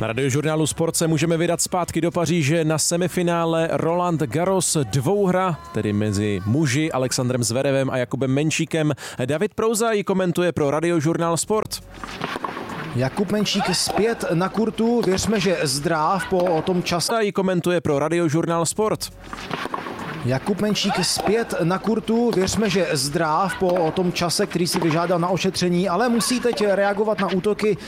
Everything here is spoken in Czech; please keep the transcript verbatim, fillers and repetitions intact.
Na Radiožurnálu Sport se můžeme vydat zpátky do Paříže na semifinále Roland Garros dvouhra, tedy mezi muži Alexandrem Zverevem a Jakubem Menšíkem. David Prouza ji komentuje pro Radiožurnál Sport. Jakub Menšík zpět na kurtu, věřme, že zdrav po tom čase. A ji komentuje pro Radiožurnál Sport. Jakub Menšík zpět na kurtu, věřme, že zdrav po tom čase, který si vyžádal na ošetření, ale musí teď reagovat na útoky